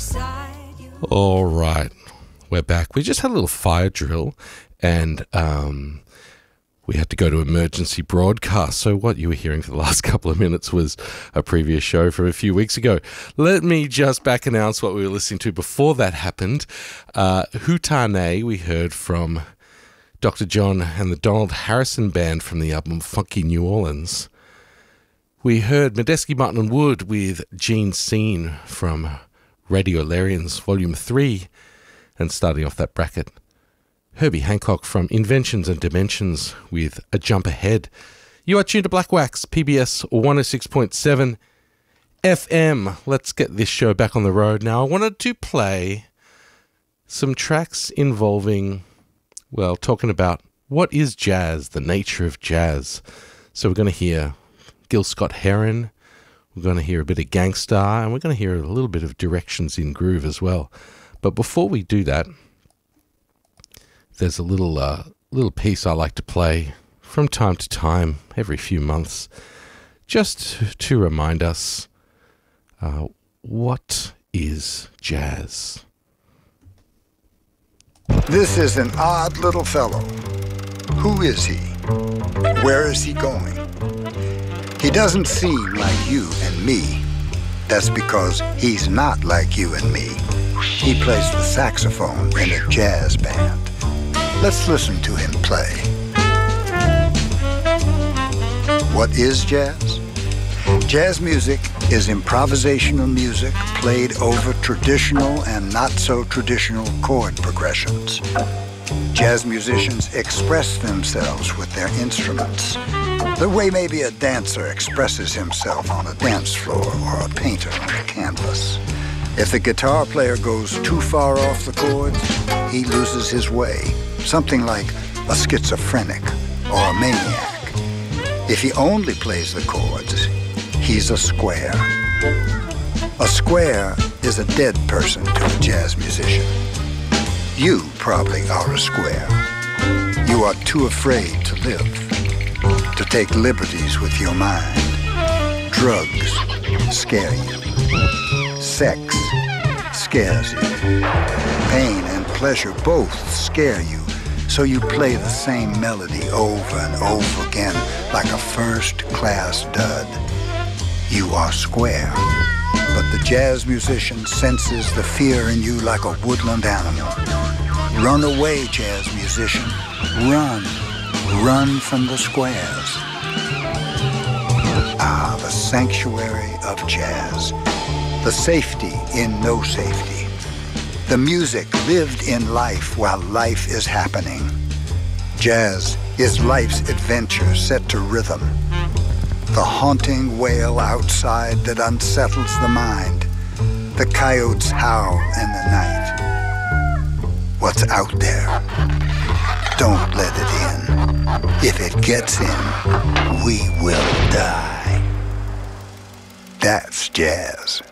All right, we're back. We just had a little fire drill and we had to go to emergency broadcast. So what you were hearing for the last couple of minutes was a previous show from a few weeks ago. Let me just back announce what we were listening to before that happened. Hutane, we heard from Dr. John and the Donald Harrison Band from the album Funky New Orleans. We heard Medeski Martin Wood with Gene Scene from Radiolarians Volume 3, and starting off that bracket, Herbie Hancock from Inventions and Dimensions with A Jump Ahead. You are tuned to Black Wax, PBS 106.7 FM. Let's get this show back on the road. Now, I wanted to play some tracks involving, well, talking about what is jazz, the nature of jazz. So we're going to hear Gil Scott-Heron, we're going to hear a bit of Gangstar, and we're going to hear a little bit of Directions in Groove as well. But before we do that, there's a little piece I like to play from time to time, every few months, just to remind us what is jazz. This is an odd little fellow. Who is he? Where is he going? He doesn't seem like you and me. That's because he's not like you and me. He plays the saxophone in a jazz band. Let's listen to him play. What is jazz? Jazz music is improvisational music played over traditional and not so traditional chord progressions. Jazz musicians express themselves with their instruments, the way maybe a dancer expresses himself on a dance floor or a painter on a canvas. If the guitar player goes too far off the chords, he loses his way, something like a schizophrenic or a maniac. If he only plays the chords, he's a square. A square is a dead person to a jazz musician. You probably are a square. You are too afraid to live, to take liberties with your mind. Drugs scare you. Sex scares you. Pain and pleasure both scare you, so you play the same melody over and over again like a first-class dud. You are square. But the jazz musician senses the fear in you like a woodland animal. Run away, jazz musician. Run. Run from the squares. Ah, the sanctuary of jazz. The safety in no safety. The music lived in life while life is happening. Jazz is life's adventure set to rhythm. The haunting wail outside that unsettles the mind. The coyotes howl in the night. What's out there? Don't let it in. If it gets in, we will die. That's jazz.